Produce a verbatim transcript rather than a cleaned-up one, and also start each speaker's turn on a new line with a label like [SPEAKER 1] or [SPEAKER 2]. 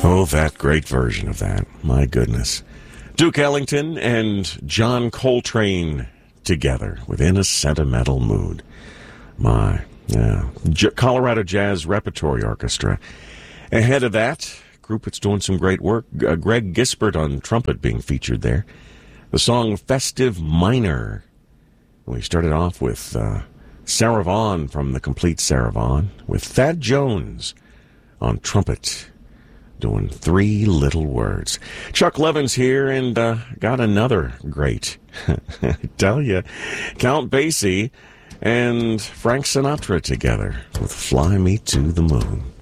[SPEAKER 1] Oh, that great version of that. My goodness. Duke Ellington and John Coltrane together within a sentimental mood. My, yeah. J- Colorado Jazz Repertory Orchestra. Ahead of that, group that's doing some great work. Uh, Greg Gisbert on trumpet being featured there. The song Festive Minor. We started off with uh, Sarah Vaughan from the Complete Sarah Vaughan with Thad Jones on trumpet doing Three Little Words. Chuck Levin's here and uh, got another great. I tell you, Count Basie and Frank Sinatra together with Fly Me to the Moon.